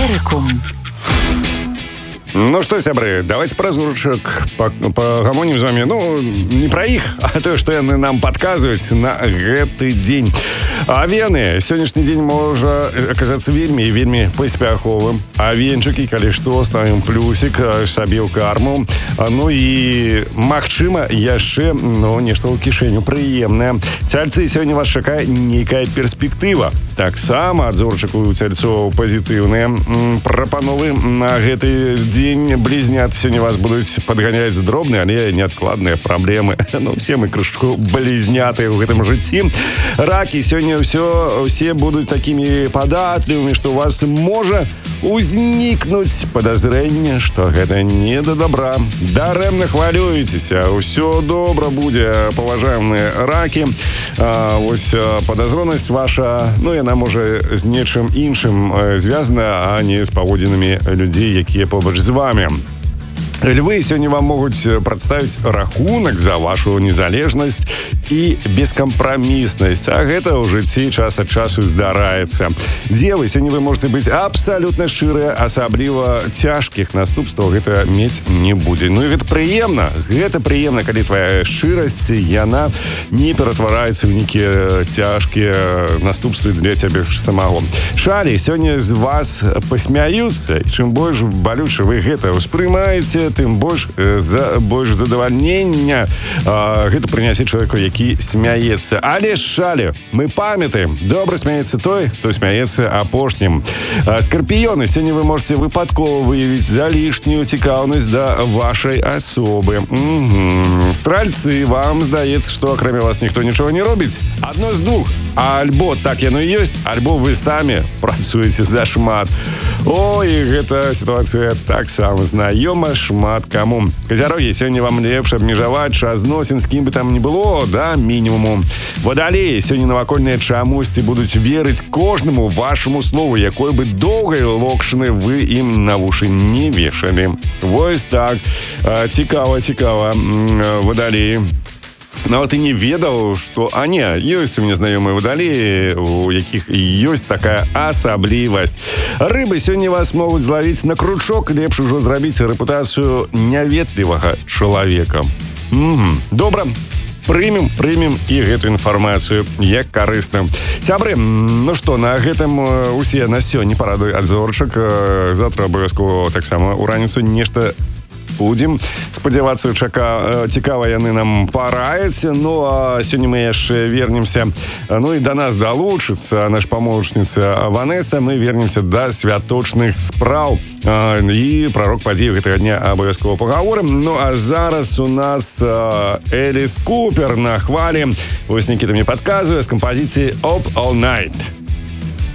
Эзотэрыкум. Ну что, сябры, давайте про зорачак пагамонім з вами. Ну, не про іх, а тое, што яны нам падказваюць на гэты дзень. А вены, сённяшні дзень можа аказацца вельмі і вельмі паспяховым. А венчыкі, калі што, ставім плюсік сабе ў карму. Ну і, магчыма, яшчэ, нешта ў кішэню прыемнае. Цяльцы, сёння вас чакае нейкая перспектыва. Таксама ад зорачак у цяльцоў пазітыўныя прапановы на гэты дзень. Близнят сегодня вас будут подгонять дробные, але неоткладные проблемы. Ну, все мы крышку близняты в этом житті. Раки, сегодня все будут такими податливыми, что у вас может узникнуть подозрение, что это не до добра. Даремно хвалюетесь, все добро будет, поважаемые раки. Ось подозренность ваша, яна може з нечым іншым звязана, а не з паводзінамі людзей, якія побач з вами. Львы сегодня вам могут представить рахунок за вашу незалежность и бескомпромиссность. А это ў жыцці час от часу здараецца. Девы, сегодня вы можете быть абсолютно шчырыя, асабліва цяжкіх наступстваў гэта мець не будзе. Ну и гэта прыемна, калі твоя шчырасць, яна не ператвараецца ў нейкія цяжкія наступствы для цябе самого. Шалі, сегодня з вас посмяюцца, і чым больш балюча вы гэта ўспрымаеце, тым больш задавальнення гэта прынясе чалавеку, які смяецца. Але шалі, мы памятаем, добра смяецца той, хто смяецца апошнім. Скарпіёны, сёння вы можете выпадкова выявіць залішнюю цікаўнасць да вашай асобы. Стральцы, вам здаецца, што акрамя вас ніхто нічога не робіць. Адно з двух. Альбо так яно і ёсць, альбо вы самі працуеце зашмат. Ой, гэта сітуацыя таксама знаёма шмат каму. Казярогі, сёння вам лепш абмежаваць час зносін з кім бы там не было, да мінімуму. Вадалеі, сёння навакольныя чамусьці будуць верыць кожнаму вашаму слову, якой бы доўгай локшыны вы ім на вушы не вешалі. Вось так. Цікава. Вадалеі. Нават і не ведаў, што... ёсць у мяне знаёмыя вадалеі, у якіх ёсць такая асаблівасць. Рыбы, сёння вас могуць злавіць на кручок, лепш ужо зрабіць рэпутацыю няветлівага чалавека. Добра. Прымем і гэту інфармацыю, як карысна. Сябры, ну што, на гэтым усе на сёння парады ад зорачак. Завтра абавязкова таксама ў раніцу нешта будем спадзявацца, цікава яны нам параяць. Ну а сёння мы яшчэ вернемся, і да нас далучыцца наша памочніца Ванеса. Мы вернемся да святочных спраў і пра рок падзею гэтага дня абавязкова пагаворым. Ну а зараз у нас Эліс Купер на хвалі. Вось Нікіта мне падказвае з кампазіцыі Up All Night.